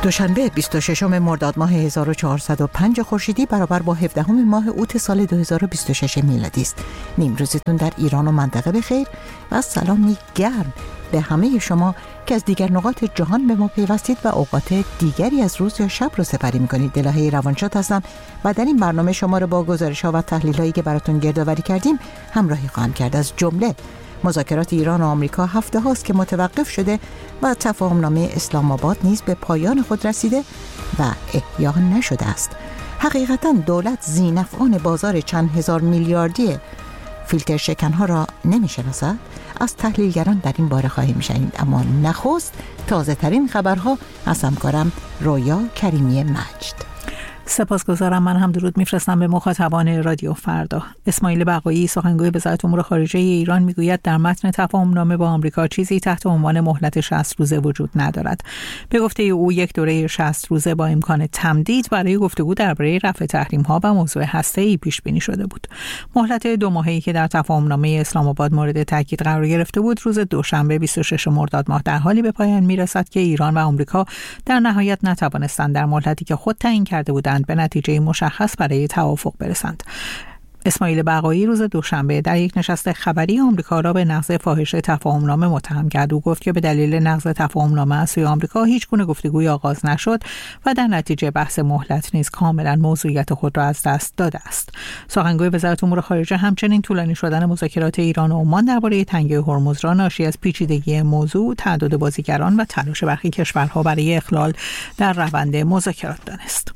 دوشنبه 26 مرداد ماه 1405 خورشیدی برابر با 17 ماه اوت سال 2026 میلادی است. نیم روزتون در ایران و منطقه بخیر و سلامی گرم به همه شما که از دیگر نقاط جهان به ما پیوستید و اوقات دیگری از روز یا شب رو سپری می‌کنید. دلهی روانشاد هستم و در این برنامه شما رو با گزارش‌ها و تحلیل‌هایی که براتون گردآوری کردیم همراهی خواهم کرد. از جمله مذاکرات ایران و آمریکا هفته هاست که متوقف شده و تفاهمنامه اسلام آباد نیز به پایان خود رسیده و احیا نشده است. حقیقتاً دولت ذی‌نفعان بازار چند هزار میلیاردی فیلتر شکنها را نمی‌شناسد؟ از تحلیلگران در این باره خواهیم شنید، اما نخست تازه ترین خبرها از همکارم رویا کریمی مجد. سپاسگزارم. من هم درود میفرستم به مخاطبان رادیو فردا. اسماعیل بقایی سخنگوی وزارت امور خارجه ایران میگوید در متن تفاهمنامه با آمریکا چیزی تحت عنوان مهلت 60 روزه وجود ندارد. به گفته او یک دوره 60 روزه با امکان تمدید برای گفتگو درباره رفع تحریم‌ها و موضوع هسته‌ای پیش بینی شده بود. مهلت 2 ماهه‌ای که در تفاهمنامه اسلام آباد مورد تاکید قرار گرفته بود روز دوشنبه 26 مرداد ماه در حالی به پایان میرسد که ایران و آمریکا در نهایت نتوانستند در مهلتی که خود تعیین کرده بودند به نتیجه مشخص برای توافق برسند. اسماعیل بقایی روز دوشنبه در یک نشست خبری آمریکا را به نقض فاحش تفاهمنامه متهم کرد. او گفت که به دلیل نقض تفاهمنامه از سوی آمریکا هیچ گونه گفتگوی آغاز نشد و در نتیجه بحث مهلت نیز کاملا موضوعیت خود را از دست داده است. سخنگوی وزارت امور خارجه همچنین طولانی شدن مذاکرات ایران و عمان درباره تنگه هرمز را ناشی از پیچیدگی موضوع، تعدد بازیگران و تلاش برخی کشورها برای اخلال در روند مذاکرات دانست.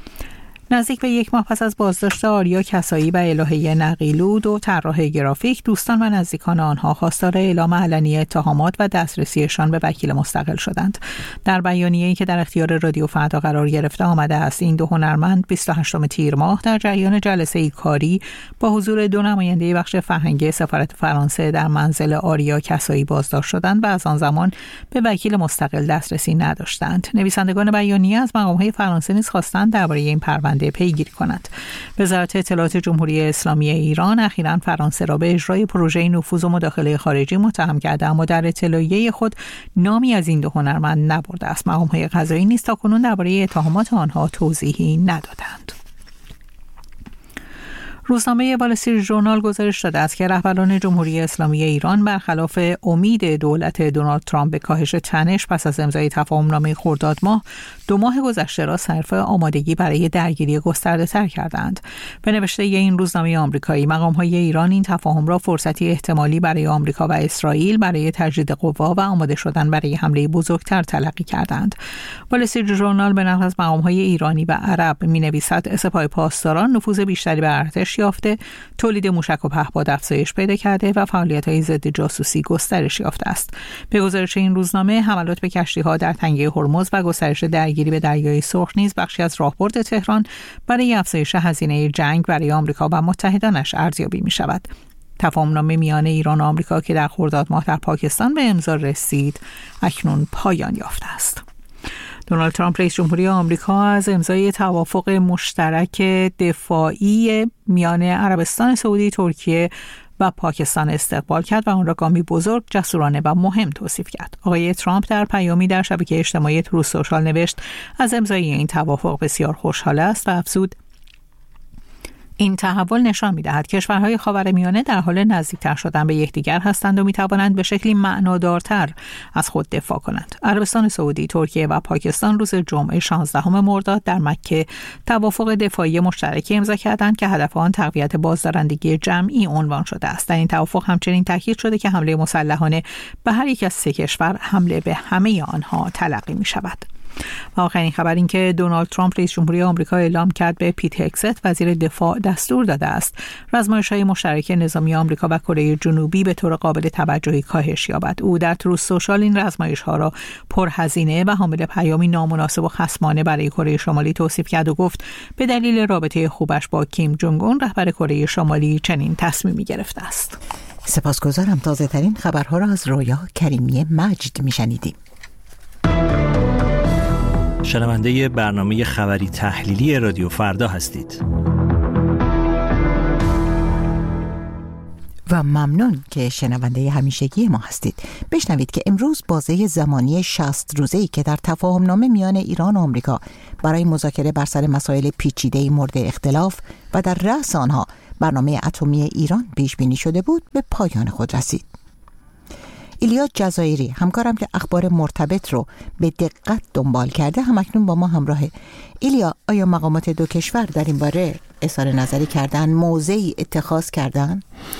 نزدیک به 1 ماه پس از بازداشت آریا کسایی و الهه نقیلو، 2 طراح گرافیک، دوستان و نزدیکان آنها خواستار اعلام علنی اتهامات و دسترسیشان به وکیل مستقل شدند. در بیانیه‌ای که در اختیار رادیو فردا قرار گرفته آمده است این 2 هنرمند 28 تیر ماه در جریان جلسه‌ای کاری با حضور 2 نماینده بخش فرهنگی سفارت فرانسه در منزل آریا کسایی بازداشت شدند و از آن زمان به وکیل مستقل دسترسی نداشتند. نویسندگان بیانیه از مقام‌های فرانسه نیز خواستند درباره این پرونده پیگیری کند. وزارت اطلاعات جمهوری اسلامی ایران اخیراً فرانسه را به اجرای پروژه نفوذ و مداخله خارجی متهم کرده، اما در اطلاعیه خود نامی از این 2 هنرمند نبرده است. مقام‌های قضایی نیز تاکنون درباره اتهامات آنها توضیحی ندادند. روزنامه وال استریت ژورنال گزارش داده است که رهبران جمهوری اسلامی ایران برخلاف امید دولت دونالد ترامپ به کاهش تنش پس از امضای تفاهمنامه خرداد ماه 2 ماه گذشته را صرف آمادگی برای درگیری گسترده‌تر کردند. به نوشته این روزنامه آمریکایی، مقام‌های ایران این تفاهم را فرصتی احتمالی برای آمریکا و اسرائیل برای تجدید قوا و آماده شدن برای حمله بزرگتر تلقی کردند. وال استریت ژورنال به نقل از مقام‌های ایرانی و عرب می‌نویسد سپاه پاسداران نفوذ بیشتری بر ارتش یافته، تولید موشک و پهپاد افزایش پیدا کرده و فعالیت‌های ضد جاسوسی گسترش یافته است. به گزارش این روزنامه، حملات به کشتی‌ها در تنگه هرمز و گسترش درگیری به دریای سرخ نیز بخشی از راهبرد تهران برای افزایش هزینه جنگ برای آمریکا و متحدانش ارزیابی می‌شود. تفاهمنامه میان ایران و آمریکا که در خرداد ماه در پاکستان به امضا رسید، اکنون پایان یافته است. دونالد ترامپ رئیس جمهوری آمریکا از امضای توافق مشترک دفاعی میان عربستان سعودی، ترکیه و پاکستان استقبال کرد و آن را گامی بزرگ، جسورانه و مهم توصیف کرد. آقای ترامپ در پیامی در شبکه اجتماعی تروث سوشال نوشت از امضای این توافق بسیار خوشحال است و افزود این تحول نشان می‌دهد کشورهای خاورمیانه در حال نزدیکتر شدن به یکدیگر هستند و می‌توانند به شکلی معنادارتر از خود دفاع کنند. عربستان سعودی، ترکیه و پاکستان روز جمعه 16 مرداد در مکه توافق دفاعی مشترکی امضا کردند که هدف آن تقویت بازدارندگی جمعی عنوان شده است. در این توافق همچنین تاکید شده که حمله مسلحانه به هر یک از 3 کشور حمله به همه آنها تلقی می‌شود. و آخرین خبر این که دونالد ترامپ رئیس جمهوری آمریکا اعلام کرد به پیت هگست وزیر دفاع دستور داده است رزمایش‌های مشترک نظامی آمریکا و کره جنوبی به طور قابل توجهی کاهش یابد. او در تروث سوشال این رزمایش‌ها را پرهزینه و حامل پیامی نامناسب و خصمانه برای کره شمالی توصیف کرد و گفت به دلیل رابطه خوبش با کیم جونگ اون رهبر کره شمالی چنین تصمیمی گرفته است. سپاسگزارم. تازه ترین خبرها را از رویا کریمی مجد میشنیدیم. شنونده برنامه خبری تحلیلی رادیو فردا هستید. و ممنون که شنونده همیشگی ما هستید. بشنوید که امروز بازه زمانی 60 روزه‌ای که در تفاهمنامه میان ایران و آمریکا برای مذاکره بر سر مسائل پیچیده مورد اختلاف و در رأس آنها برنامه اتمی ایران پیش بینی شده بود به پایان خود رسید. ایلیا جزایری، همکارم که اخبار مرتبط رو به دقت دنبال کرده، همکنون با ما همراهه. ایلیا، آیا مقامات دو کشور در این باره اظهار نظری کردن، موضعی اتخاذ کردن؟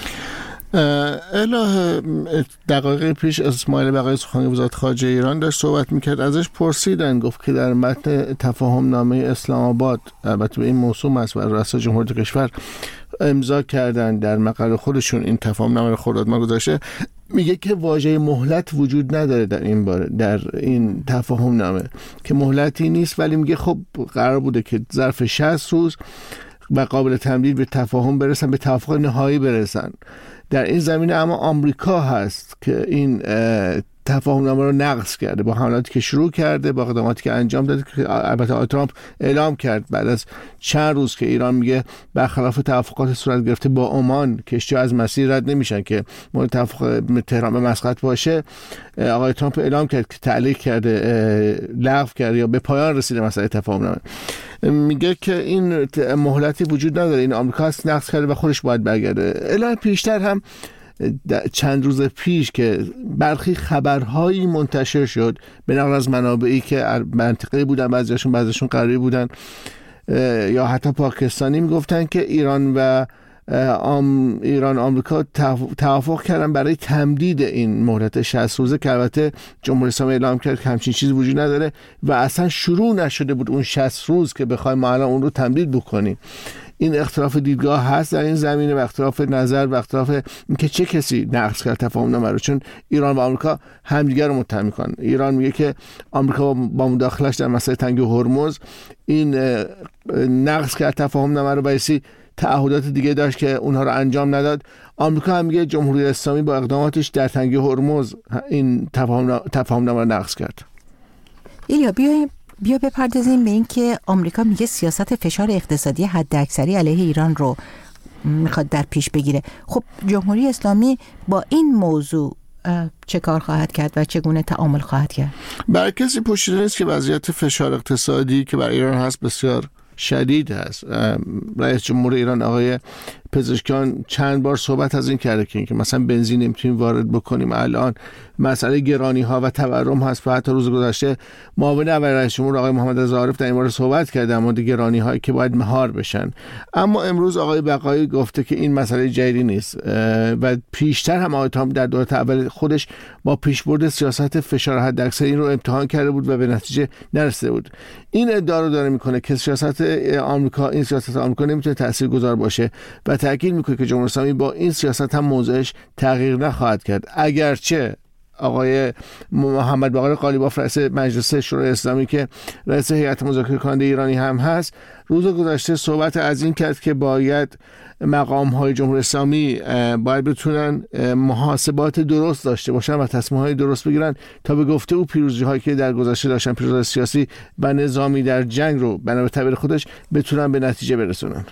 اله دقایق پیش اسماعیل بقایی سخنگوی وزارت خارجه ایران داشت صحبت میکرد، ازش پرسیدن، گفت که در متن تفاهم نامه اسلام آباد، البته به این موسوم است و رئیس جمهور دو کشور امضا کردن، در مقاله خودشون این تفاهم نامه رو خردادماه گذاشته، میگه که واژه مهلت وجود نداره در این باره، در این تفاهم نامه که مهلتی نیست، ولی میگه خب قرار بوده که ظرف 60 روز و قابل تمدید به تفاهم برسن، به توافق نهایی برسن. در این زمینه اما آمریکا هست که این تفاهم نامه رو نقض کرده با حملاتی که شروع کرده، با اقداماتی که انجام داده، که البته آقای ترامپ اعلام کرد بعد از چند روز که ایران میگه برخلاف توافقات صورت گرفته با عمان کشتی‌ها از مسیر رد نمیشن که مورد توافق تهران به مسقط باشه. آقای ترامپ اعلام کرد که تعلیق کرده، لغو کرده یا به پایان رسیده مسئله تفاهم نامه. میگه که این مهلتی وجود نداره، این آمریکا هست نقض کرده و خودش باید برگرده. الا پیشتر هم چند روز پیش که برخی خبرهایی منتشر شد به نقل از منابعی که منطقه‌ای بودن، بعضیشون قراری بودن یا حتی پاکستانی، میگفتن که ایران و آمریکا توافق کردن برای تمدید این مهلت 60 روزه که البته جمهوری اسلامی اعلام کرد که همچین چیزی وجود نداره و اصلا شروع نشده بود اون 60 روز که بخوایم ما الان اون رو تمدید بکنیم. این اختلاف دیدگاه هست در این زمینه و اختلاف نظر و اختلاف اینکه چه کسی نقض کرد تفاهم نامه رو، چون ایران و آمریکا همدیگر رو متهم میکنن. ایران میگه که آمریکا با مداخلش در مسئله تنگه هرمز این نقض کرد تفاهم نامه رو، بایستی تعهدات دیگه داشت که اونها رو انجام نداد. آمریکا هم میگه جمهوری اسلامی با اقداماتش در تنگه هرمز این تفاهم نامه رو نقض کرد. ایلیا، بیا بپردازیم به این که آمریکا میگه سیاست فشار اقتصادی حداکثری علیه ایران رو میخواد در پیش بگیره. خب جمهوری اسلامی با این موضوع چه کار خواهد کرد و چگونه تعامل خواهد کرد؟ برای کسی پوشیده نیست که وضعیت فشار اقتصادی که بر ایران هست بسیار شدید هست. رئیس جمهور ایران آقای پزشکیان چند بار صحبت از این کرده که مثلا بنزین نمیتونیم وارد بکنیم، الان مسئله گرانی ها و تورم هست و حتی روز گذشته معاون اول رئیس جمهور آقای محمد رضا عارف در این باره صحبت کرده در مورد گرانی هایی که باید مهار بشن. اما امروز آقای بقایی گفته که این مسئله جدی نیست و پیشتر هم آقای ترامپ در دولت اول خودش با پیشبرد سیاست فشار حداکثری این رو امتحان کرده بود و به نتیجه نرسیده بود. این ادعا رو داره میکنه که سیاست آمریکا نمیتونه تاثیرگذار باشه و تاکید میکنه که جمهوری اسلامی با این سیاست هم موضعش تغییر نخواهد کرد. اگرچه آقای محمد باقر قالیباف رئیس مجلس شورای اسلامی که رئیس هیئت مذاکره کننده ایرانی هم هست، روز گذشته صحبت از این کرد که باید مقام‌های جمهوری اسلامی باید بتونن محاسبات درست داشته باشن و تصمیم‌های درست بگیرن تا به گفته او پیروزی‌هایی که در گذشته داشتن، پیروزی سیاسی و نظامی در جنگ رو بنا به تعبیر خودش بتونن به نتیجه برسونن.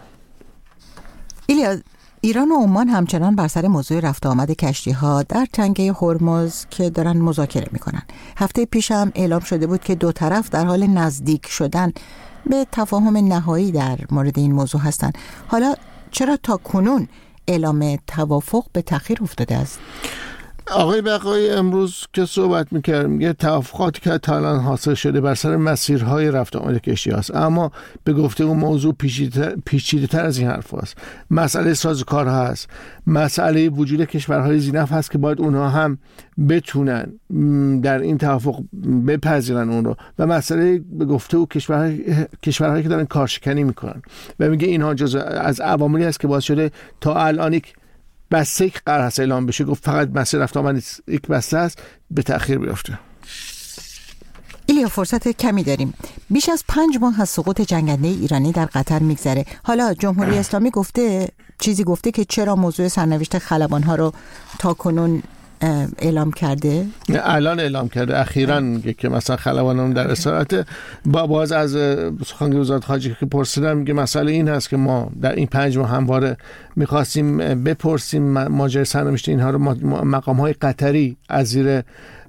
ایران و عمان همچنان بر سر موضوع رفت آمد کشتی‌ها در تنگه هرمز که دارن مذاکره میکنن. هفته پیش هم اعلام شده بود که دو طرف در حال نزدیک شدن به تفاهم نهایی در مورد این موضوع هستند. حالا چرا تا کنون اعلام توافق به تأخیر افتاده است؟ آقای بقایی امروز که صحبت میکرد میگه توافقاتی که تا الان حاصل شده بر سر مسیرهای رفت آمد کشتی هست، اما به گفته اون موضوع پیچیده تر از این حرف هست. مسئله سازوکار هست، مسئله وجود کشورهای ذی‌نفع هست که باید اونها هم بتونن در این توافق بپذیرن اون رو، و مسئله به گفته او کشورهایی که دارن کارشکنی میکنن و میگه اینها جزء از عواملی است که باعث شده تا الان بسته یک قرار هست اعلام بشه، گفت فقط مسیر رفت آمد یک بسته است، به تأخیر بیفته. ایلیا، فرصت کمی داریم. بیش از 5 ماه از سقوط جنگنده ایرانی در قطر میگذره. حالا جمهوری اسلامی گفته که چرا موضوع سرنوشت خلبان‌ها رو تا کنون اعلام کرده؟ الان اعلام کرده، اخیراً میگه که مثلا خلبانان در اسارت باز از سخنگوی وزارت خارجه که پرسیدم، میگه مسئله این هست که ما در این 5 ماه همواره میخواستیم بپرسیم ماجرای سرنوشت اینها رو، مقام‌های قطری از زیر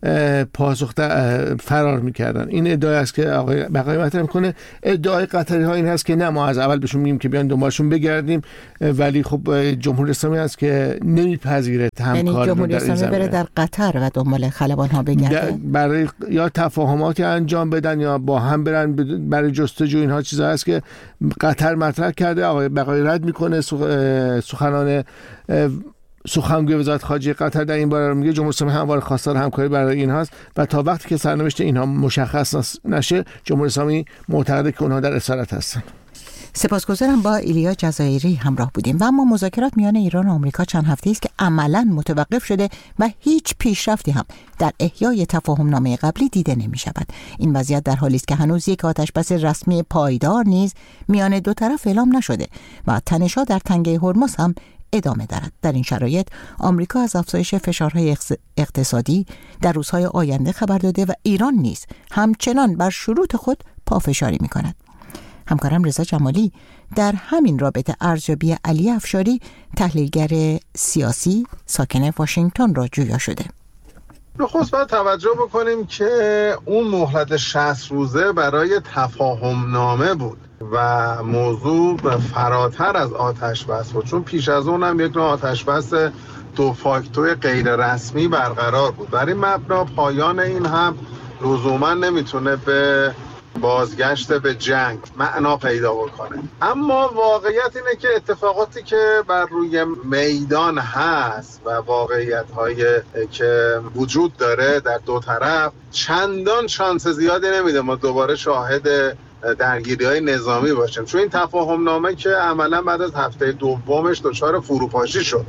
پاسخ فرار میکردن. این ادعای است که آقای بقایی مطرح میکنه. ادعای قطری ها این هست که نه، ما از اول بهشون میگیم که بیان دنبالشون بگردیم، ولی خب جمهوری اسلامی هست که نمیپذیره همکاری. یعنی جمهوری اسلامی بره در قطر و دنبال خلبان ها بگرده، برای یا تفاهماتی انجام بدن یا با هم برن برای جستجو. اینها چیزا هست که قطر مطرح کرده. آقای بقایی رد میکنه سخنان سخنگوی وزارت خارجه قطر در این باره، میگه جمهوری اسلامی همواره خواستار همکاری برای این هست و تا وقتی که سرنوشت اینها مشخص نشه جمهوری اسلامی معتقده که اونها در اسارت هستن. سپاسگزارم. با ایلیا جزایری همراه بودیم. و اما مذاکرات میان ایران و آمریکا چند هفته است که عملاً متوقف شده و هیچ پیشرفتی هم در احیای تفاهم‌نامه قبلی دیده نمی‌شود. این وضعیت در حالی است که هنوز یک آتشبس رسمی پایدار نیز میان دو طرف اعلام نشده و تنش‌ها در تنگه هرمز هم ادامه دارد. در این شرایط آمریکا از افزایش فشارهای اقتصادی در روزهای آینده خبر داده و ایران نیز همچنان بر شروط خود پافشاری می‌کند. همکارم رضا جمالی در همین رابطه ارزیابی علی افشاری، تحلیلگر سیاسی ساکن واشنگتن، را جویا شده. نخست باید توجه بکنیم که اون مهلت 60 روزه برای تفاهم نامه بود و موضوع فراتر از آتش بس بود، چون پیش از اون هم یک نوع آتش بس دو فاکتور غیر رسمی برقرار بود. برای مبنا پایان این هم لزوما نمیتونه به بازگشت به جنگ معنا پیدا بکنه. اما واقعیت اینه که اتفاقاتی که بر روی میدان هست و واقعیت‌هایی که وجود داره در دو طرف چندان شانس زیادی نمیده ما دوباره شاهد درگیری‌های نظامی باشیم، چون این تفاهم نامه که عملا بعد از هفته دومش دچار فروپاشی شد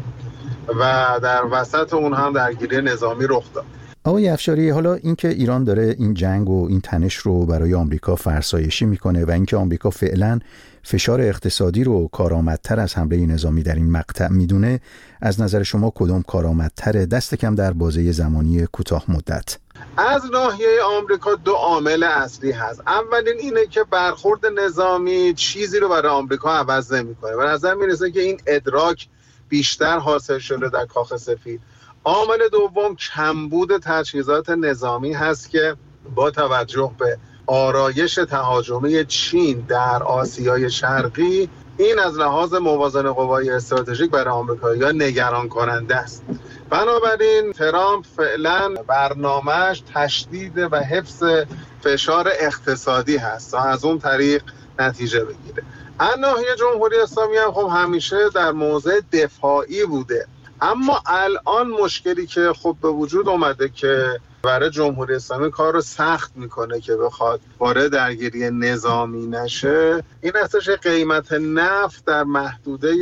و در وسط اون هم درگیری نظامی رخ داد. آقای افشاری، حالا اینکه ایران داره این جنگ و این تنش رو برای آمریکا فرسایشی میکنه و اینکه آمریکا فعلا فشار اقتصادی رو کارآمدتر از حمله نظامی در این مقطع میدونه، از نظر شما کدوم کارآمدتره، دست کم در بازه زمانی کوتاه مدت؟ از ناحیه آمریکا دو عامل اصلی هست. اولین اینه که برخورد نظامی چیزی رو برای آمریکا عوض نمیکنه. به نظر میرسه که این ادراک بیشتر حاصل شده در کاخ سفید. عامل دوم کمبود تجهیزات نظامی هست که با توجه به آرایش تهاجمی چین در آسیای شرقی، این از لحاظ موازنه قوای استراتژیک برای آمریکایی‌ها نگران کننده است. بنابراین ترامپ فعلا برنامه‌اش تشدید و حفظ فشار اقتصادی هست تا از اون طریق نتیجه بگیره. از ناحیه جمهوری اسلامی هم خب همیشه در موضع دفاعی بوده، اما الان مشکلی که خب به وجود اومده که برای جمهوری اسلامی کار رو سخت میکنه که بخواد وارد درگیری نظامی نشه، این هستش که قیمت نفت در محدوده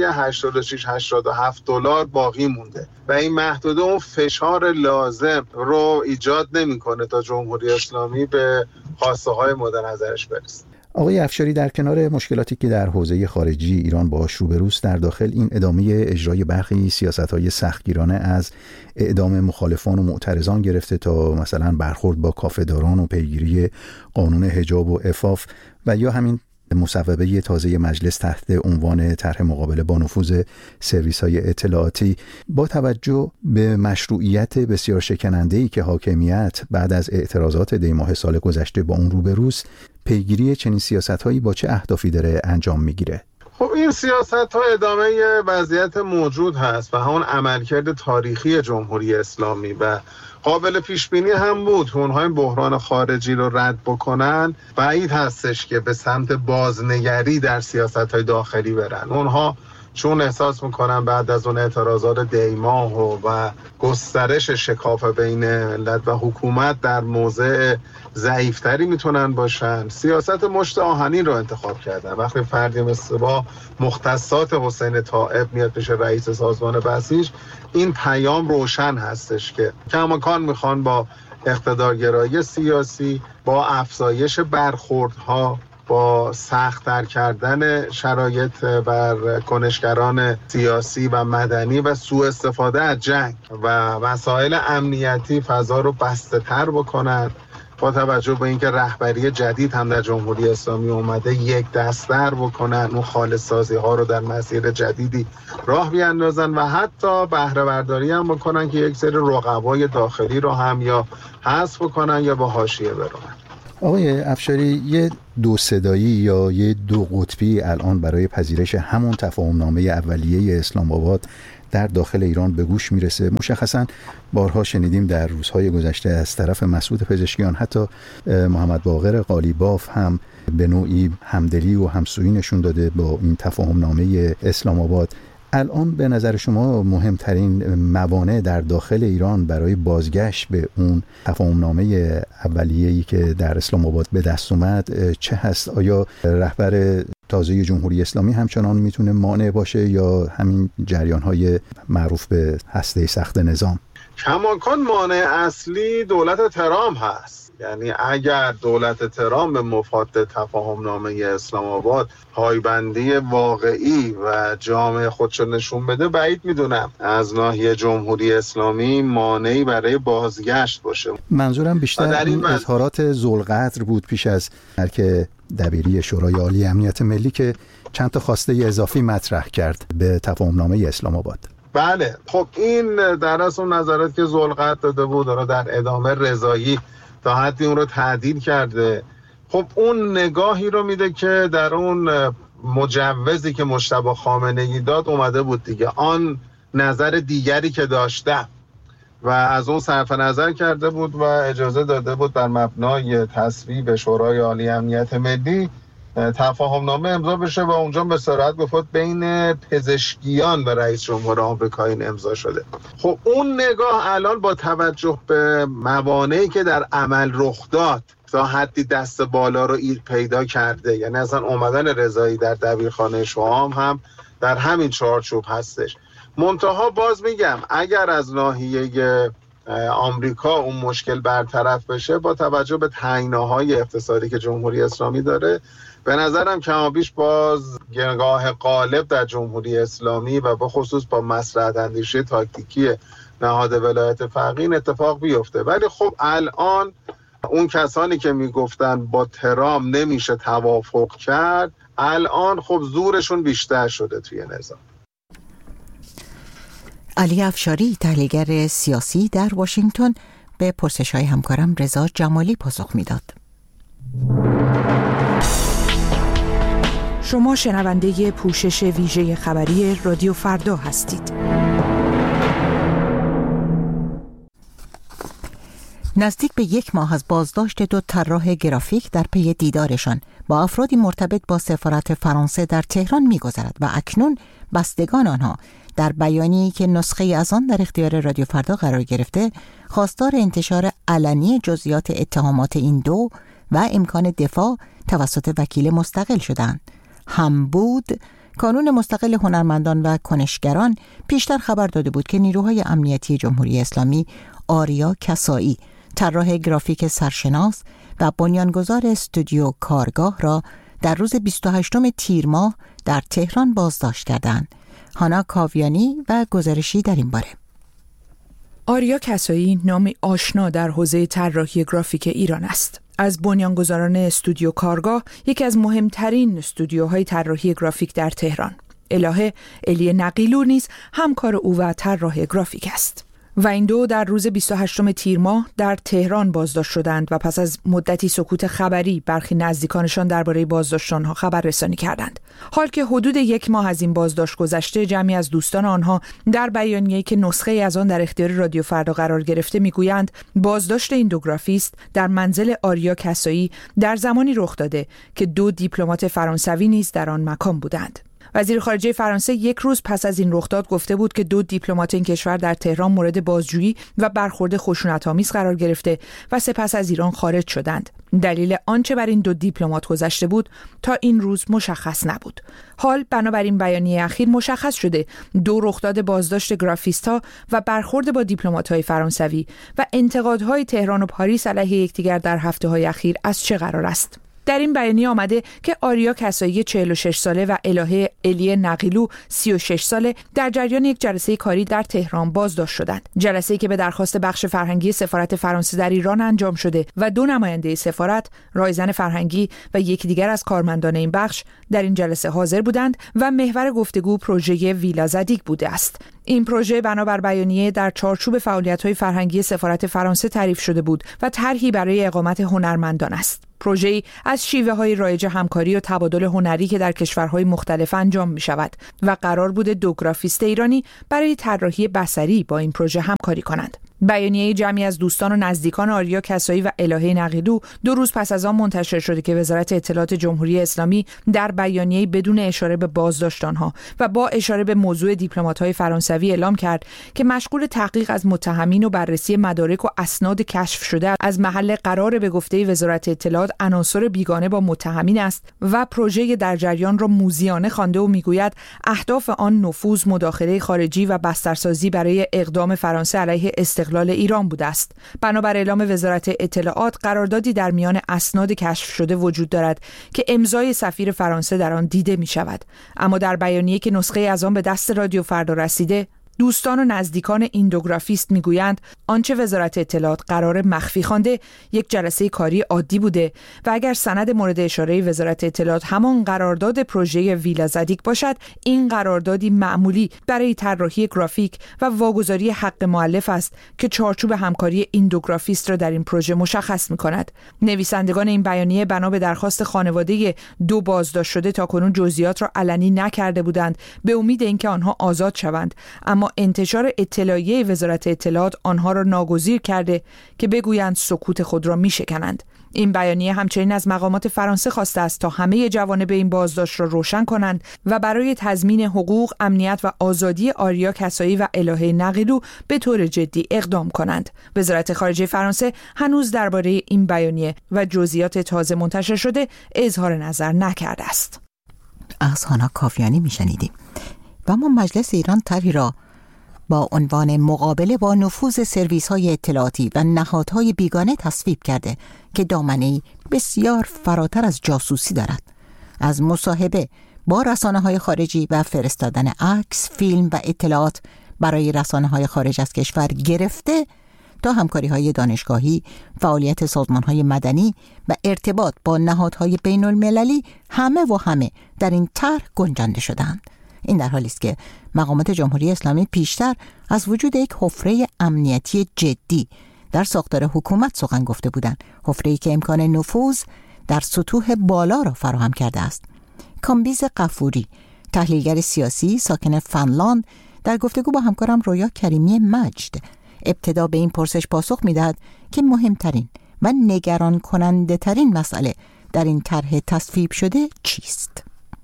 86-87 دلار باقی مونده و این محدوده اون فشار لازم رو ایجاد نمیکنه تا جمهوری اسلامی به خواسته های مورد نظرش برسه. آقای افشاری، در کنار مشکلاتی که در حوزه خارجی ایران باهاش روبروست، در داخل این ادامه اجرای برخی سیاست‌های سختگیرانه از اعدام مخالفان و معترضان گرفته تا مثلا برخورد با کافه‌داران و پیگیری قانون حجاب و عفاف و یا همین مصوبه تازه مجلس تحت عنوان طرح مقابله با نفوذ سرویس‌های اطلاعاتی، با توجه به مشروعیت بسیار شکننده‌ای که حاکمیت بعد از اعتراضات دی‌ماه سال گذشته با اون روبروست، پیگیری چنین سیاست‌هایی با چه اهدافی داره انجام میگیره؟ خب این سیاست‌ها ادامه وضعیت موجود هست و همون عملکرد تاریخی جمهوری اسلامی و قابل پیش بینی هم بود. اونها این بحران خارجی رو رد بکنن بعید هستش که به سمت بازنگری در سیاست‌های داخلی برن. اونها چون احساس میکنن بعد از اون اعتراضات دیماه و گسترش شکاف بین ملت و حکومت در موضع ضعیفتری میتونن باشن، سیاست مشت آهنین رو انتخاب کردن. وقتی فردی مثل با مختصات حسین طائب میاد پیش رئیس سازمان بسیج، این پیام روشن هستش که کماکان میخوان با اقتدارگرایی سیاسی، با افزایش برخوردها با سخت‌تر کردن شرایط بر کنشگران سیاسی و مدنی و سوء استفاده از جنگ و مسائل امنیتی فضا رو بسته‌تر بکنند. با توجه به اینکه رهبری جدید هم در جمهوری اسلامی اومده، یک دست‌تر بکنن، اون خالص‌سازی ها رو در مسیر جدیدی راه بیاندازن و حتی بهره برداری هم بکنن که یک سری رقبای داخلی رو هم یا حذف بکنن یا با حاشیه برونن. آقای افشاری، یه دو صدایی یا یه دو قطبی الان برای پذیرش همون تفاهمنامه اولیه اسلام آباد در داخل ایران به گوش میرسه. مشخصا بارها شنیدیم در روزهای گذشته از طرف مسعود پزشکیان، حتی محمد باقر قالیباف هم به نوعی همدلی و همسویی نشون داده با این تفاهمنامه اسلام آباد. الان به نظر شما مهمترین موانع در داخل ایران برای بازگشت به اون تفاهمنامه اولیه‌ای که در اسلام آباد به دست اومد چه هست؟ آیا رهبر تازه جمهوری اسلامی همچنان میتونه مانع باشه یا همین جریان‌های معروف به هسته سخت نظام؟ کماکان مانع اصلی دولت ترامپ هست. یعنی اگر دولت ترامپ به مفاد تفاهمنامه اسلام آباد پایبندی واقعی و جامع خودشو نشون بده، بعید میدونم از ناحیه جمهوری اسلامی مانعی برای بازگشت باشه. منظورم بیشتر این اظهارات ذوالقدر بود پیش از که دبیری شورای عالی امنیت ملی که چند تا خواسته اضافی مطرح کرد به تفاهمنامه اسلام آباد. بله، خب این در اصل نظرات که ذوالقدر داده بود رو در ادامه رضایی تا حدی اون رو تعدیل کرده. خب اون نگاهی رو میده که در اون مجوزی که مجتبی خامنه‌ای داد اومده بود دیگه، آن نظر دیگری که داشتم و از اون صرف نظر کرده بود و اجازه داده بود در مبنای تصویب شورای عالی امنیت ملی تفاهمنامه امضا بشه و اونجا به صراحت گفت بین پزشکیان و رئیس جمهور آمریکا این امضا شده. خب اون نگاه الان با توجه به موانعی که در عمل رخ داد تا حدی دست بالا رو پیدا کرده، یعنی اصلا اومدن رضایی در دبیرخانه شام هم در همین چارچوب هستش. منتها باز میگم اگر از ناحیه آمریکا اون مشکل برطرف بشه، با توجه به تنگناهای اقتصادی که جمهوری اسلامی داره، به نظرم کمابیش باز نگاه غالب در جمهوری اسلامی و به خصوص با مصلحت اندیشی تاکتیکی نهاد ولایت فقیه این اتفاق بیفته. ولی خب الان اون کسانی که میگفتن با ترامپ نمیشه توافق کرد، الان خب زورشون بیشتر شده توی نظام. علی افشاری، تحلیلگر سیاسی در واشنگتن، به پرسش‌های همکارم رضا جمالی پاسخ میداد. شما شنونده پوشش ویژه خبری رادیو فردا هستید. نزدیک به 1 ماه از بازداشت 2 طراح گرافیک در پی دیدارشان با افرادی مرتبط با سفارت فرانسه در تهران می‌گذرد و اکنون بستگان آنها در بیانیه‌ای که نسخه از آن در اختیار رادیو فردا قرار گرفته، خواستار انتشار علنی جزئیات اتهامات این دو و امکان دفاع توسط وکیل مستقل شدند. هم بود کانون مستقل هنرمندان و کنشگران پیشتر خبر داده بود که نیروهای امنیتی جمهوری اسلامی آریا کسایی، طراح گرافیک سرشناس و بنیانگذار استودیو کارگاه را در روز 28 تیر ماه در تهران بازداشت کردند. هانا کاویانی و گزارشی در این باره. آریا کسایی نامی آشنا در حوزه طراحی گرافیک ایران است. از بنیانگذاران استودیو کارگاه، یکی از مهمترین استودیوهای طراحی گرافیک در تهران. الهه الی نقیلو نیز همکار او و طراح گرافیک است. و این دو در روز 28 تیر ماه در تهران بازداشت شدند و پس از مدتی سکوت خبری برخی نزدیکانشان درباره بازداشت آنها خبر رسانی کردند. حال که حدود 1 ماه از این بازداشت گذشته، جمعی از دوستان آنها در بیانیه‌ای که نسخه از آن در اختیار رادیو فردا قرار گرفته میگویند بازداشت این دو گرافیست در منزل آریا کسایی در زمانی رخ داده که 2 دیپلمات فرانسوی نیز در آن مکان بودند. وزیر خارجه فرانسه 1 روز پس از این رخداد گفته بود که 2 دیپلمات این کشور در تهران مورد بازجویی و برخورد خشونت‌آمیز قرار گرفته و سپس از ایران خارج شدند. دلیل آنچه بر این 2 دیپلمات گذشته بود تا این روز مشخص نبود. حال بنابراین بیانیه اخیر مشخص شده 2 رخداد بازداشت گرافیست‌ها و برخورد با دیپلمات‌های فرانسوی و انتقادهای تهران و پاریس علیه یکدیگر در هفته‌های اخیر از چه قرار است. در این بیانیه آمده که آریا کسایی 46 ساله و الهه الی نقیلو 36 ساله در جریان یک جلسه کاری در تهران بازداشت شدند. جلسه‌ای که به درخواست بخش فرهنگی سفارت فرانسه در ایران انجام شده و 2 نماینده سفارت، رایزن فرهنگی و یکی دیگر از کارمندان این بخش در این جلسه حاضر بودند و محور گفتگو پروژه ویلا زدیک بوده است. این پروژه بنابر بیانیه در چارچوب فعالیت‌های فرهنگی سفارت فرانسه تعریف شده بود و طرحی برای اقامت هنرمندان است. پروژه‌ای از شیوه‌های رایج همکاری و تبادل هنری که در کشورهای مختلف انجام می‌شود و قرار بود 2 گرافیست ایرانی برای طراحی بصری با این پروژه همکاری کنند. بیانیه جمعی از دوستان و نزدیکان آریا کسایی و الهه نقیلو 2 روز پس از آن منتشر شده که وزارت اطلاعات جمهوری اسلامی در بیانیه بدون اشاره به بازداشت آنها و با اشاره به موضوع دیپلمات‌های فرانسوی اعلام کرد که مشغول تحقیق از متهمین و بررسی مدارک و اسناد کشف شده از محل قرار به گفته وزارت اطلاعات عناصر بیگانه با متهمین است و پروژه در جریان را موذیانه خوانده و میگوید اهداف آن نفوذ، مداخله خارجی و بسترسازی برای اقدام فرانسه علیه استقلال ایران بوده است. بنابر اعلام وزارت اطلاعات قراردادی در میان اسناد کشف شده وجود دارد که امضای سفیر فرانسه در آن دیده می شود. اما در بیانیه که نسخه از آن به دست رادیو فردا رسیده، دوستان و نزدیکان این 2 گرافیست میگویند آنچه وزارت اطلاعات قرار مخفی خوانده یک جلسه کاری عادی بوده و اگر سند مورد اشاره وزارت اطلاعات همان قرارداد پروژه ویلا زدیک باشد، این قراردادی معمولی برای طراحی گرافیک و واگذاری حق مؤلف است که چارچوب همکاری این 2 گرافیست را در این پروژه مشخص می‌کند. نویسندگان این بیانیه بنا به درخواست خانواده 2 بازداشت شده تاکنون جزئیات را علنی نکرده بودند به امید اینکه آنها آزاد شوند، اما انتشار اطلاعیه وزارت اطلاعات آنها را ناگزیر کرده که بگویند سکوت خود را می‌شکنند. این بیانیه همچنین از مقامات فرانسه خواسته است تا همه جوانب این بازداشت را روشن کنند و برای تضمین حقوق، امنیت و آزادی آریا کسایی و الهه نقیلو به طور جدی اقدام کنند. وزارت خارجه فرانسه هنوز درباره این بیانیه و جزئیات تازه منتشر شده اظهار نظر نکرده است. از هانا کافیانی میشنیدیم. و اما مجلس ایران طرحی را با عنوان مقابله با نفوذ سرویس‌های اطلاعاتی و نهادهای بیگانه تصویب کرده که دامنه‌ای بسیار فراتر از جاسوسی دارد. از مصاحبه با رسانه‌های خارجی و فرستادن عکس، فیلم و اطلاعات برای رسانه‌های خارج از کشور گرفته تا همکاری‌های دانشگاهی، فعالیت سازمان‌های مدنی و ارتباط با نهادهای بین‌المللی همه در این طرح گنجانده شدند. این در حالی است که مقامات جمهوری اسلامی پیشتر از وجود یک حفره امنیتی جدی در ساختار حکومت سخن گفته بودند، حفره‌ای که امکان نفوذ در سطوح بالا را فراهم کرده است. کامبیز غفوری، تحلیلگر سیاسی ساکن فنلاند، در گفتگو با همکارم رویا کریمی مجد ابتدا به این پرسش پاسخ می‌دهد که مهمترین و نگران کننده ترین مسئله در این طرح تصویب شده چیست؟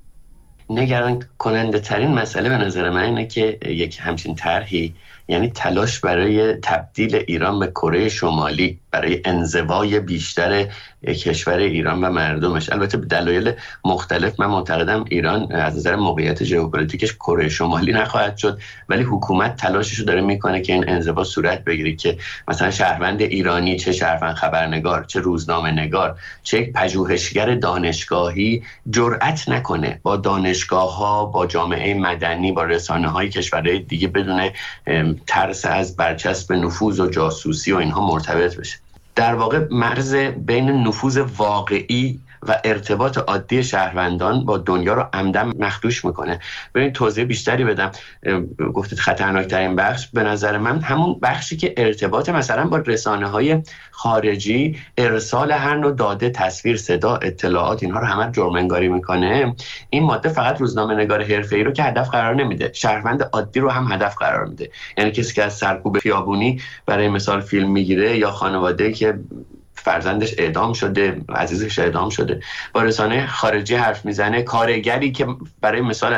نگران کننده ترین مسئله به نظر من اینه که یک همچین طرحی، یعنی تلاش برای تبدیل ایران به کره شمالی، برای انزوای بیشتر کشور ایران و مردمش، البته به دلایل مختلف من معتقدم ایران از نظر موقعیت ژئوپلیتیکش کره شمالی نخواهد شد، ولی حکومت تلاشش رو داره میکنه که این انزوا صورت بگیره که مثلا شهروند ایرانی، چه شهروند خبرنگار، چه روزنامه نگار، چه یک پژوهشگر دانشگاهی جرأت نکنه با دانشگاه‌ها، با جامعه مدنی، با رسانه‌های کشورهای دیگه بدون ترس از برچسب نفوذ و جاسوسی و اینها مرتبط بشه. در واقع مرز بین نفوذ واقعی و ارتباط عادی شهروندان با دنیا رو عمدن مخدوش میکنه. ببین توضیح بیشتری بدم. گفتید خطرناکترین بخش به نظر من همون بخشی که ارتباط مثلا با رسانه‌های خارجی، ارسال هر نوع داده، تصویر، صدا، اطلاعات، اینها رو همه جرم انگاری میکنه. این ماده فقط روزنامه‌نگار حرفه‌ای رو که هدف قرار نمیده، شهروند عادی رو هم هدف قرار میده. یعنی کسی که از سرکوب خیابونی برای مثال فیلم میگیره، یا خانواده‌ای که فرزندش اعدام شده، عزیزش اعدام شده، با رسانه خارجی حرف میزنه، کارگری که برای مثال از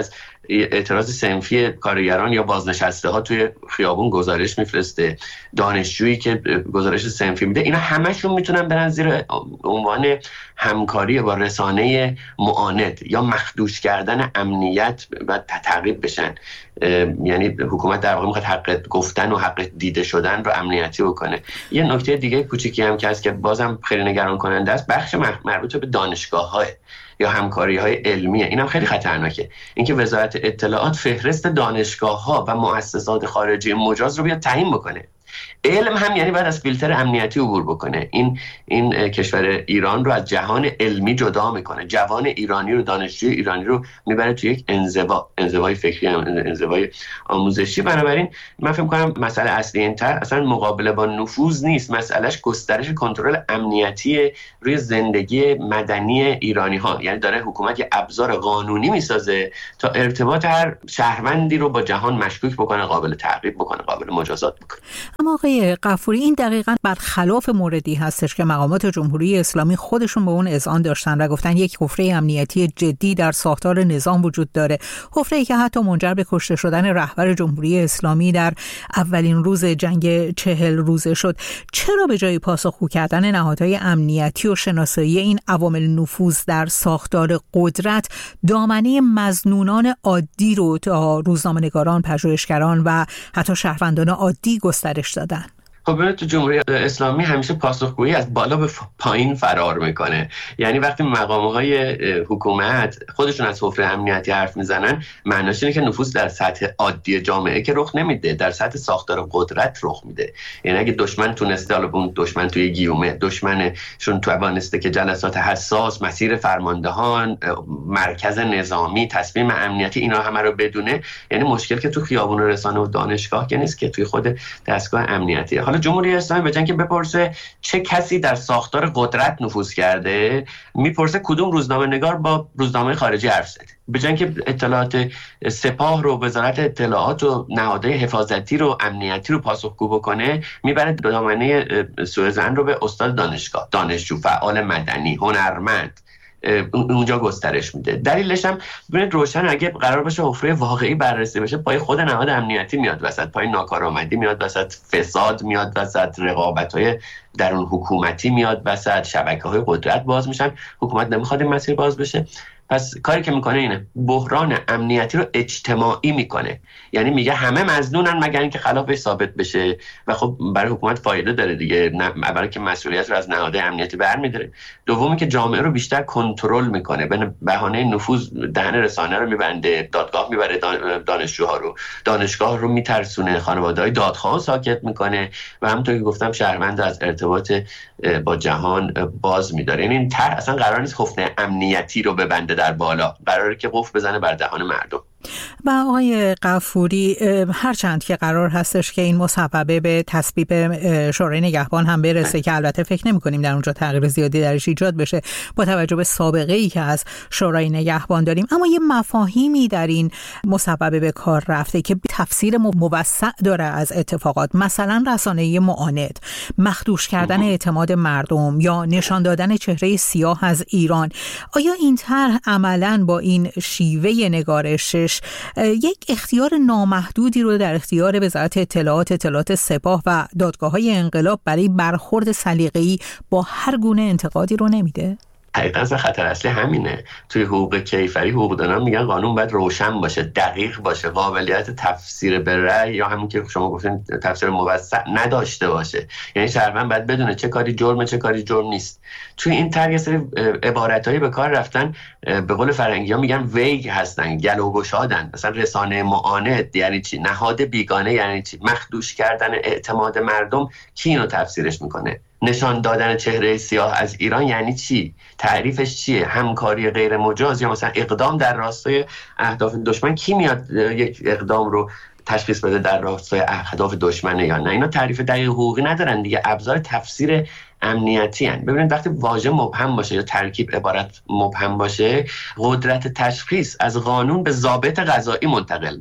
اعتراض صنفی کارگران یا بازنشسته ها توی خیابون گزارش میفرسته، دانشجویی که گزارش صنفی میده، اینا همشون میتونن برن زیر عنوان همکاری با رسانه معاند یا مخدوش کردن امنیت و تعقیب بشن. یعنی حکومت در واقع میخواد حق گفتن و حق دیده شدن رو امنیتی بکنه. یه نکته دیگه کوچیکی هم که هست که بازم خیلی نگران کننده است، بخش مربوط به دانشگاه‌ها یا همکاری‌های علمیه. اینم خیلی خطرناکه، اینکه وزارت اطلاعات فهرست دانشگاه‌ها و مؤسسات خارجی مجاز رو بیاد تعیین بکنه. علم هم یعنی باید از فیلتر امنیتی عبور بکنه. این کشور ایران رو از جهان علمی جدا میکنه. جوان ایرانی رو، دانشجوی ایرانی رو میبره توی یک انزوای فکری، انزوای آموزشی. بنابراین من فکر می‌کنم مسئله اصلی اینتر اصلا مقابله با نفوذ نیست، مسئلهش گسترش کنترل امنیتی روی زندگی مدنی ایرانی ها. یعنی داره حکومت یه ابزار قانونی میسازه تا ارتباط هر شهروندی رو با جهان مشکوک بکنه، قابل تعقیب بکنه، قابل مجازات بکنه. اما آقای غفوری، این دقیقاً برخلاف موردی هستش که مقامات جمهوری اسلامی خودشون به اون اذعان داشتن و گفتن یک حفره امنیتی جدی در ساختار نظام وجود داره، حفره‌ای که حتی منجر به کشته شدن رهبر جمهوری اسلامی در اولین روز جنگ 40 روزه شد. چرا به جای پاسخگو کردن نهادهای امنیتی و شناسایی این عوامل نفوذ در ساختار قدرت، دامنه مظنونان عادی رو تا روزنامه‌نگاران، پژوهشگران و حتی شهروندان عادی گسترش دادن؟ خب تو جمهوری اسلامی همیشه پاسخگویی از بالا به پایین فرار میکنه. یعنی وقتی مقام‌های حکومت خودشون از حفره امنیتی حرف میزنن، معناش اینه که نفوذ در سطح عادی جامعه که رخ نمیده، در سطح ساختار قدرت رخ میده. یعنی اگه دشمن تونسته، حالا اون دشمن توی گیومه، دشمنشون توانسته که جلسات حساس، مسیر فرماندهان، مرکز نظامی، تصمیم امنیتی، اینا همه رو بدونه، یعنی مشکل که تو خیابون رسانه و دانشگاه که نیست، که توی خود دستگاه امنیتی. حالا جمهوری اسلامی به جای اینکه بپرسه چه کسی در ساختار قدرت نفوذ کرده، میپرسه کدوم روزنامه‌نگار با روزنامه خارجی حرف زده. به جای اینکه اطلاعات سپاه رو، وزارت اطلاعات و نهادهای حفاظتی رو، امنیتی رو پاسخگو بکنه، میبره دامنه سوء ظن رو به استاد دانشگاه، دانشجو، فعال مدنی، هنرمند، اونجا گسترش میده. دلیلش هم ببینید روشن، اگه قرار باشه حفره واقعی بررسی بشه، پای خود نهاد امنیتی میاد وسط، پای ناکارآمدی میاد وسط، فساد میاد وسط، رقابت‌های درون حکومتی میاد وسط، شبکه‌های قدرت باز میشن. حکومت نمیخواد این مسیر باز بشه، پس کاری که میکنه اینه بحران امنیتی رو اجتماعی میکنه. یعنی میگه همه مظنونن مگر اینکه خلافش ثابت بشه، و خب برای حکومت فایده داره دیگه. اولا که مسئولیت رو از نهادهای امنیتی برمی‌داره، دومی که جامعه رو بیشتر کنترل میکنه، به بهانه نفوذ دهن رسانه رو میبنده، دادگاه میبره دانشجوها رو، دانشگاه رو میترسونه، خانواده‌های دادخواه ساکت میکنه، و همونطور که گفتم شهروند از ارتباط با جهان باز می‌داره. یعنی این طرح اصلا قرار نیست خفنه امنیتی رو ببنده در بالا، قراره که قفل بزنه بر دهان مردم. و آقای غفوری، هرچند که قرار هستش که این مصوبه به تصویب شورای نگهبان هم برسه که البته فکر نمی‌کنیم در اونجا تغییر زیادی درش ایجاد بشه با توجه به سابقه‌ای که از شورای نگهبان داریم، اما یه مفاهیمی در این مصوبه به کار رفته که تفسیر موسع داره از اتفاقات، مثلا رسانه‌ای معاند، مخدوش کردن اعتماد مردم یا نشان دادن چهره سیاه از ایران. آیا این طرح عملاً با این شیوه نگارشش یک اختیار نامحدودی رو در اختیار وزارت اطلاعات سپاه و دادگاه‌های انقلاب برای برخورد سلیقه‌ای با هر گونه انتقادی رو نمیده؟ حقیقتا خطر اصلی همینه. توی حقوق کیفری حقوقدانان میگن قانون باید روشن باشه، دقیق باشه، قابلیت تفسیر به رأی یا همون که شما گفتین تفسیر موسع نداشته باشه. یعنی شهروند باید بدونه چه کاری جرمه، چه کاری جرم نیست. توی این طرح یه سری عبارتایی به کار رفتن، به قول فرنگی‌ها میگن ویگ هستن، گلوگشادن. مثلا رسانه معاند یعنی چی؟ نهاد بیگانه یعنی چی؟ مخدوش کردن اعتماد مردم، کی اینو تفسیرش میکنه؟ نشان دادن چهره سیاه از ایران یعنی چی؟ تعریفش چیه؟ همکاری غیر مجاز یا مثلا اقدام در راستای اهداف دشمن، کی میاد یک اقدام رو تشخیص بده در راستای اهداف دشمنه یا نه؟ اینا تعریف دقیق حقوقی ندارن دیگه، ابزار تفسیر امنیتی هن. ببینید وقتی واژه مبهم باشه یا ترکیب عبارت مبهم باشه، قدرت تشخیص از قانون به ضابط قضایی منتقل میشه.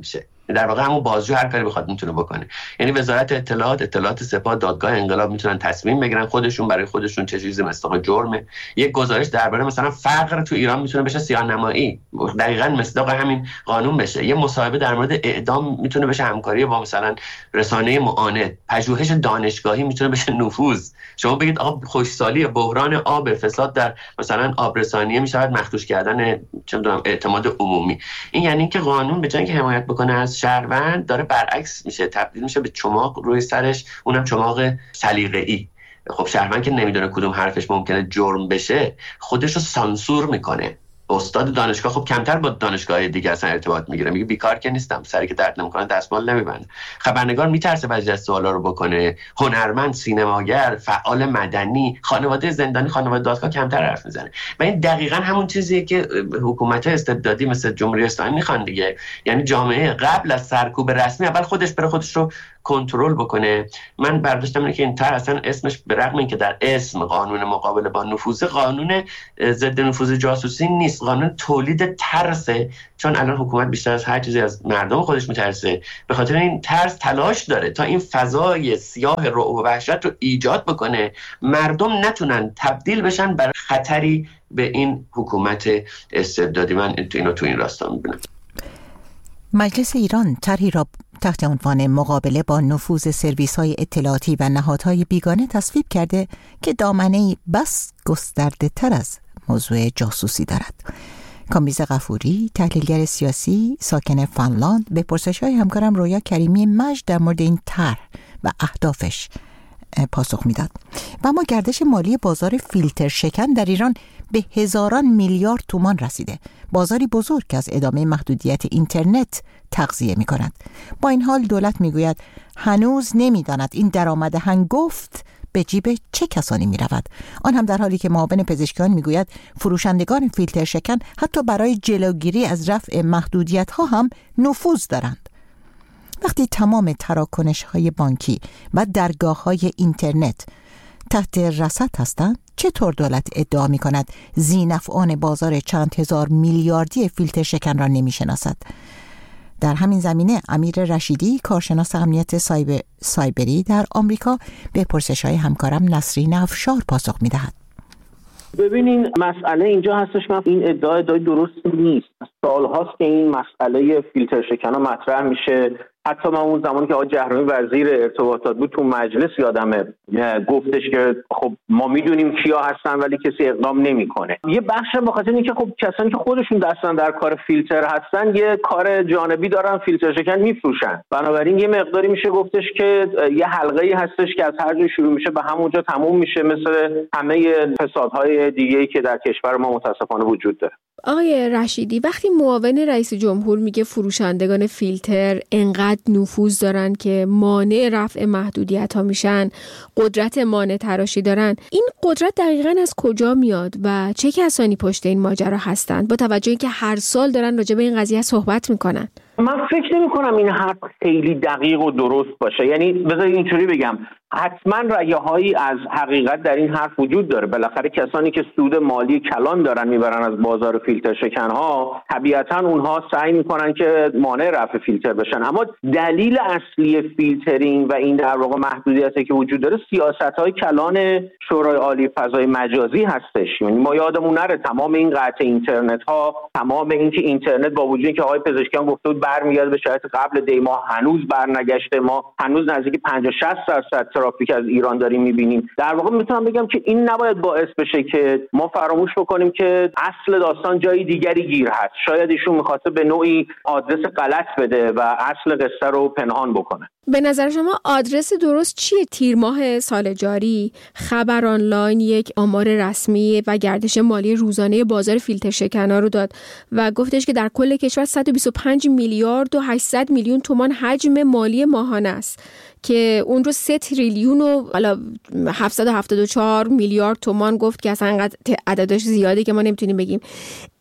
در واقع همون بازجو هر کاری بخواد میتونه بکنه. یعنی وزارت اطلاعات سپاه، دادگاه انقلاب میتونن تصمیم بگیرن خودشون برای خودشون چه چیزی مصداق جرمه. یک گزارش درباره مثلا فقر تو ایران میتونه بشه سیاه‌نمایی، دقیقاً مصداق همین قانون بشه. یه مصاحبه در مورد اعدام میتونه بشه همکاری با مثلا رسانه معاند. پژوهش دانشگاهی میتونه بشه نفوذ. شما بگید آب خشکسالی، بحران آب، فساد در مثلا آبرسانی میشود مخدوش کردن چه میدونم اعتماد عمومی. این یعنی که قانون به جای اینکه حمایت بکنه از شهروند داره برعکس میشه، تبدیل میشه به چماق روی سرش، اونم چماق سلیقه‌ای. خب شهروند که نمیدونه کدوم حرفش ممکنه جرم بشه خودش رو سانسور میکنه. استاد دانشگاه خب کمتر با دانشگاه دیگه اصلا ارتباط میگیره، میگه بیکار که نیستم، سری که درد نمیکنه دستمال نمیبنده. خبرنگار میترسه بعضی از سوالا رو بکنه. هنرمند، سینماگر، فعال مدنی، خانواده زندانی، خانواده دادگاه کمتر حرف میزنه. و این دقیقاً همون چیزیه که حکومت‌های استبدادی مثل جمهوری اسلامی میخوان دیگه. یعنی جامعه قبل از سرکوب رسمی اول خودش بره خودش رو کنترل بکنه. من برداشتم اینه که این طرح اصلا اسمش به رغم اینکه در اسم قانون مقابله با نفوذ، قانون ضد نفوذ جاسوسی نیست، قانون تولید ترسه. چون الان حکومت بیشتر از هر چیزی از مردم خودش میترسه، به خاطر این ترس تلاش داره تا این فضای سیاه رعب و وحشت رو ایجاد بکنه، مردم نتونن تبدیل بشن برای خطری به این حکومت استبدادی. من اینو تو این راستا میبینم. مجلس ایران طرحی را تحت عنوان مقابله با نفوذ سرویس‌های اطلاعاتی و نهادهای بیگانه تصویب کرده که دامنه‌ای بس گسترده تر از موضوع جاسوسی دارد. کامیز غفوری، تحلیلگر سیاسی ساکن فنلاند، به پرسش‌های همکارم رویا کریمی مجد در مورد این طرح و اهدافش پاسخ میداد. و اما گردش مالی بازار فیلتر شکن در ایران به هزاران میلیارد تومان رسیده. بازاری بزرگ که از ادامه محدودیت اینترنت تغذیه می کند. با این حال دولت می گوید هنوز نمی داند این درآمد هنگفت به جیب چه کسانی می رود. آن هم در حالی که معاون پزشکیان می گوید فروشندگان فیلتر شکن حتی برای جلوگیری از رفع محدودیت ها هم نفوذ دارند. وقتی تمام تراکنش‌های بانکی و درگاه‌های اینترنت تحت رصد هستند، چطور دولت ادعا می کند ذی‌نفعان بازار چند هزار میلیاردی فیلتر شکن را نمی شناسد؟ در همین زمینه امیر رشیدی، کارشناس امنیت سایبری در آمریکا، به پرسش‌های همکارم نسرین افشار پاسخ می دهد. ببینین مسئله اینجا هستش، من این ادعای درست نیست. سال‌هاست که این مسئله فیلتر شکن ها مطرح میشه. حتی من اون زمانی که آقای جهرمی وزیر ارتباطات بود تو مجلس یادمه گفتش که خب ما میدونیم کیا هستن ولی کسی اقدام نمیکنه. یه بخش به خاطر اینکه خب کسانی که خودشون دستن در کار فیلتر هستن یه کار جانبی دارن، فیلتر شکن میفروشن. بنابراین یه مقداری میشه گفتش که یه حلقه‌ای هستش که از هر جای شروع میشه به همونجا تموم میشه، مثل همه فسادهای دیگه‌ای که در کشور ما متاسفانه وجود داره. آقای رشیدی، وقتی معاون رئیس جمهور میگه فروشندگان فیلتر انقدر نفوذ دارن که مانع رفع محدودیت ها میشن، قدرت مانع تراشی دارن، این قدرت دقیقاً از کجا میاد و چه کسانی پشت این ماجرا هستند با توجه اینکه هر سال دارن راجع به این قضیه صحبت میکنن؟ من فکر نمی کنم این حرف خیلی دقیق و درست باشه. یعنی بذارید اینجوری بگم، حتما رأی‌هایی از حقیقت در این حرف وجود داره. بالاخره کسانی که سود مالی کلان دارن میبرن از بازار فیلتر شکن‌ها، طبیعتاً اونها سعی میکنن که مانع رفع فیلتر بشن. اما دلیل اصلی فیلترینگ و این در واقع محدودیتی که وجود داره سیاست‌های کلان شورای عالی فضای مجازی هستش. یعنی ما یادمون نره تمام این قطع اینترنت‌ها، تمام این که اینترنت با وجودی که آقای پزشکیان گفته بود برمیگرده به شرایط قبل دی ماه، هنوز برنگشته. ما هنوز نزدیک 50-60% ترافیک از ایران داریم میبینیم. در واقع میتونم بگم که این نباید باعث بشه که ما فراموش بکنیم که اصل داستان جای دیگری گیر هست. شاید ایشون میخواسته به نوعی آدرس غلط بده و اصل قصه رو پنهان بکنه. به نظر شما آدرس درست چیه؟ تیر ماه سال جاری خبر آنلاین یک آمار رسمی و گردش مالی روزانه بازار فیلتر شکن‌ها رو داد و گفتش که در کل کشور 125 میلیارد و 800 میلیون تومان حجم مالی ماهانه است که اون رو 3 تریلیون و 774 میلیارد تومان گفت که اصلا انقدر عددش زیاده که ما نمیتونیم بگیم.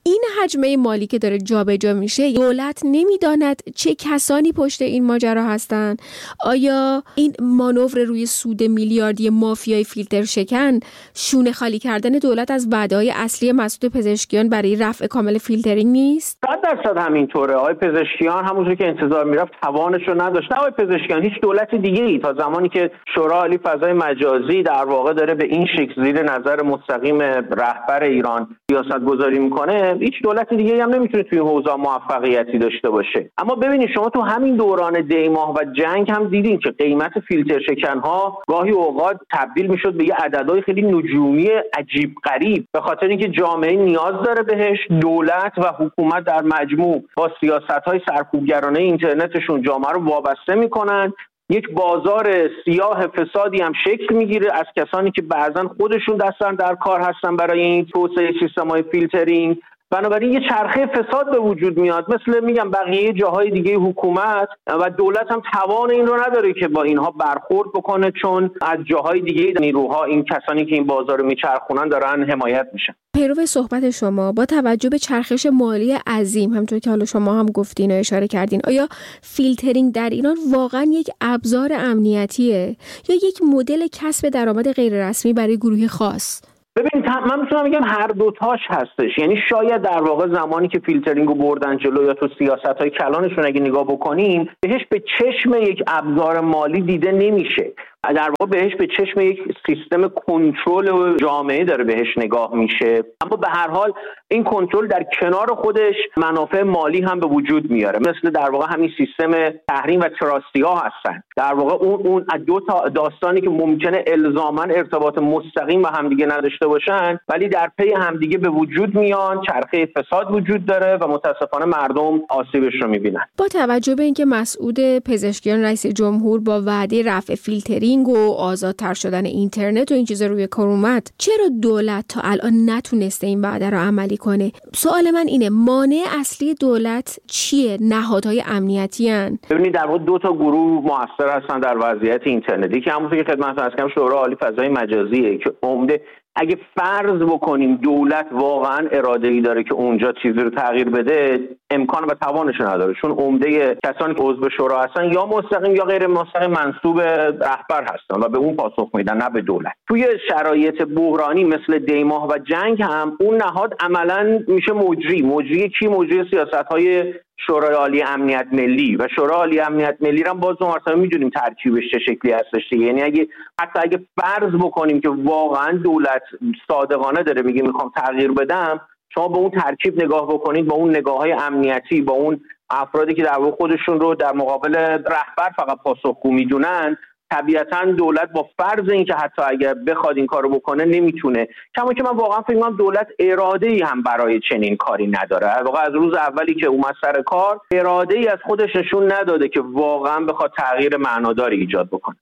این حجمه مالی که داره جابجا میشه، دولت نمیداند چه کسانی پشت این ماجرا هستن؟ آیا این مانور روی سود میلیاردی مافیای فیلتر شکن شونه خالی کردن دولت از وعده‌های اصلی مسعود پزشکیان برای رفع کامل فیلترینگ نیست؟ 100% همینطوره. آقای پزشکیان همونجور که انتظار میرفت توانش رو نداشت. نه آقای پزشکیان، هیچ دولت دیگه‌ای تا زمانی که شورای عالی فضای مجازی در واقع داره به این شکل زیر نظر مستقیم رهبر ایران سیاست‌گذاری میکنه، هیچ دولت دیگه‌ای هم نمیتونه توی این حوزه موفقیتی داشته باشه. اما ببینید شما تو همین دوران دیماه و جنگ هم دیدین که قیمت فیلتر شکن‌ها گاهی اوقات تبدیل میشد به یه عددهای خیلی نجومی عجیب غریب، به خاطر اینکه جامعه نیاز داره بهش. دولت و حکومت در مجموع با سیاست‌های سرکوبگرانه اینترنتشون جامعه رو وابسته میکنن. یک بازار سیاه فسادی هم شکل میگیره از کسانی که بعضن خودشون دستن در کار هستن برای این توسعه سیستم‌های فیلترینگ. بنابراین یه چرخه فساد به وجود میاد. مثل میگم بقیه جاهای دیگه حکومت و دولت هم توان این رو نداره که با اینها برخورد بکنه، چون از جاهای دیگه نیروها، این کسانی که این بازار رو میچرخونن، دارن حمایت میشن. پیرو صحبت شما، با توجه به چرخش مالی عظیم همونطور که حالا شما هم گفتین و اشاره کردین، آیا فیلترینگ در ایران واقعا یک ابزار امنیتیه یا یک مدل کسب درآمد غیر رسمی برای گروه خاص؟ ببین من میتونم بگم هر دوتاش هستش. یعنی شاید در واقع زمانی که فیلترینگ رو بردن جلو یا تو سیاست‌های کلانشون اگه نگاه بکنیم، بهش به چشم یک ابزار مالی دیده نمیشه، در واقع بهش به چشم یک سیستم کنترل جامعه داره بهش نگاه میشه. اما به هر حال این کنترل در کنار خودش منافع مالی هم به وجود میاره، مثل در واقع همین سیستم تحریم و تراستی‌ها هستن. در واقع اون دو تا داستانی که ممکنه الزاما ارتباط مستقیم با همدیگه نداشته باشن، ولی در پی همدیگه به وجود میان. چرخه فساد وجود داره و متاسفانه مردم آسیبش رو میبینن. با توجه به اینکه مسعود پزشکیان رئیس جمهور با وعده رفع فیلترینگ و آزادتر شدن اینترنت و این چیزا روی کار اومد، چرا دولت تا الان نتونسته این وعده رو عملی کنه؟ سوال من اینه، مانع اصلی دولت چیه؟ نهادهای امنیتی ان؟ ببینید در واقع دو تا گروه مؤثر هستن در وضعیت اینترنتی که همونطور که خدمتتون عرض کردم شورای عالی فضای مجازیه که عمده اگه فرض بکنیم دولت واقعا اراده‌ای داره که اونجا چیزی رو تغییر بده، امکان و توانش نداره، چون عمده کسانی که عضو شورا هستن یا مستقیم یا غیر مستقیم منسوب رهبر هستن و به اون پاسخ میدن، نه به دولت. توی شرایط بحرانی مثل دیماه و جنگ هم اون نهاد عملاً میشه مجری کی؟ مجری سیاست‌های شورای عالی امنیت ملی و شورای عالی امنیت ملی رو باز مرتبا میدونیم ترکیبش چه شکلی هستش. یعنی اگه فرض بکنیم که واقعا دولت صادقانه داره میگه میخوام تغییر بدم، شما با اون ترکیب نگاه بکنید، با اون نگاه‌های امنیتی، با اون افرادی که در واقع خودشون رو در مقابل رهبر فقط پاسخگو میدونن، طبیعتاً دولت با فرض اینکه حتی اگر بخواد این کارو بکنه نمیتونه. کما که من واقعا فکر می‌کنم دولت اراده‌ای هم برای چنین کاری نداره. واقعا از روز اولی که اومد سر کار اراده‌ای از خودش نشون نداده که واقعا بخواد تغییر معناداری ایجاد بکنه.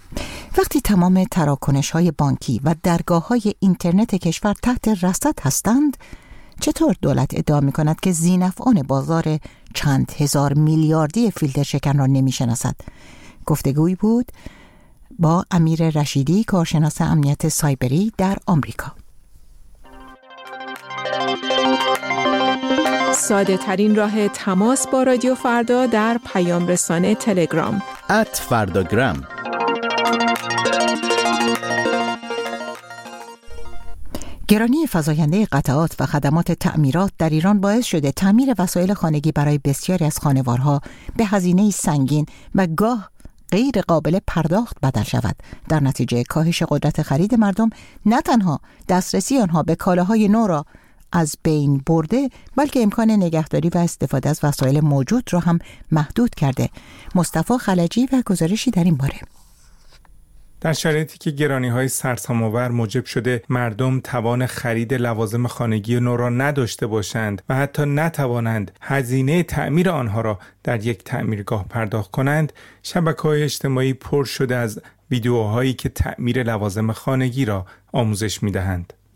وقتی تمام تراکنش‌های بانکی و درگاه‌های اینترنت کشور تحت رصد هستند، چطور دولت ادعا می‌کند که ذی‌نفعان بازار چند هزار میلیاردی فیلتر شکن را نمی‌شناسد؟ گفتگویی بود با امیر رشیدی، کارشناس امنیت سایبری در آمریکا. ساده ترین راه تماس با رادیو فردا در پیام رسانه تلگرام @فرداگرام. گرانی فزاینده قطعات و خدمات تعمیرات در ایران باعث شده تعمیر وسایل خانگی برای بسیاری از خانوارها به هزینه سنگین و گاه غیر قابل پرداخت بدل شود. در نتیجه کاهش قدرت خرید مردم نه تنها دسترسی آنها به کالاهای نو را از بین برده، بلکه امکان نگهداری و استفاده از وسایل موجود را هم محدود کرده. مصطفی خلجی و گزارشی در این باره. در شرایطی که گرانی‌های سرسام‌آور موجب شده مردم توان خرید لوازم خانگی نو را نداشته باشند و حتی نتوانند هزینه تعمیر آنها را در یک تعمیرگاه پرداخت کنند، شبکه‌های اجتماعی پر شده از ویدیوهایی که تعمیر لوازم خانگی را آموزش می‌دهند.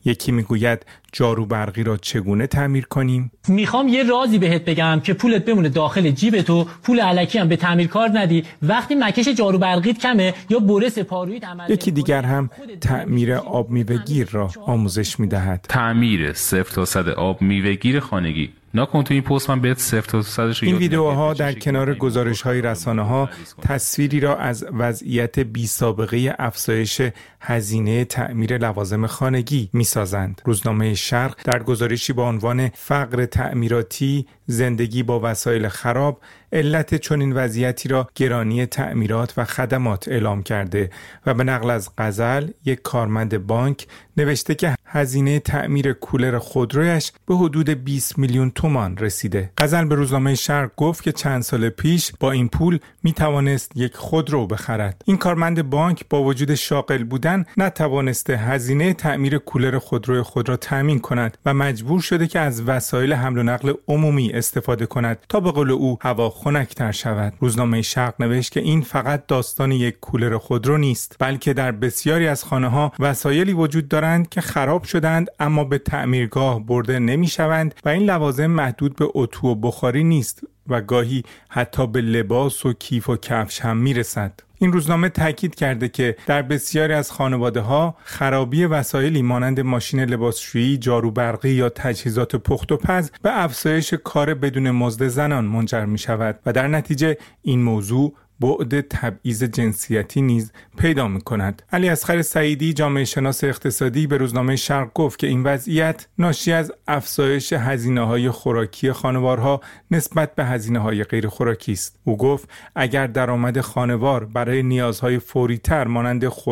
یکی میگوید جارو برقی را چگونه تعمیر کنیم؟ میخوام یه رازی بهت بگم که پولت بمونه داخل جیبت و پول الکی هم به تعمیرکار ندی. وقتی مکش جارو برقیت کمه یا بره سپارویت عمل. یکی دیگر هم تعمیر آب میوه‌گیر را آموزش میدهد. تعمیر 0 تا 100 آب میوه‌گیر خانگی. نکن تو این پست من بهت 0 تا 100 این ویدیوها در کنار گزارش‌های رسانه‌ها تصویری را از وضعیت بی‌سابقه افزایش هزینه تعمیر لوازم خانگی می‌سازند. روزنامه شرق در گزارشی با عنوان فقر تعمیراتی، زندگی با وسایل خراب، علت چنین وضعیتی را گرانی تعمیرات و خدمات اعلام کرده و به نقل از غزل، یک کارمند بانک نوشته که هزینه تعمیر کولر خودرویش به حدود 20 میلیون تومان رسیده. غزل به روزنامه شرق گفت که چند سال پیش با این پول می توانست یک خودرو بخرد. این کارمند بانک با وجود شاغل بودن نتوانسته هزینه تعمیر کولر خودروی خود را تامین کند و مجبور شده که از وسایل حمل و نقل عمومی استفاده کند تا به قول او هوا خنک‌تر شود. روزنامه شرق نوشت که این فقط داستان یک کولر خودرو نیست، بلکه در بسیاری از خانه‌ها وسایلی وجود دارند که خراب شدند اما به تعمیرگاه برده نمی‌شوند و این لوازم محدود به اتو و بخاری نیست و گاهی حتی به لباس و کیف و کفش هم میرسد. این روزنامه تاکید کرده که در بسیاری از خانواده‌ها خرابی وسایلی مانند ماشین لباسشویی، جارو برقی یا تجهیزات پخت و پز به افزایش کار بدون مزد زنان منجر می‌شود و در نتیجه این موضوع بعد تبعیض جنسیتی نیز پیدا می‌کند. علی اصغر سعیدی، جامعه شناس اقتصادی، به روزنامه شرق گفت که این وضعیت ناشی از افزایش هزینه‌های خوراکی خانوارها نسبت به هزینه‌های غیر خوراکی است. او گفت اگر درآمد خانوار برای نیازهای فوری‌تر مانند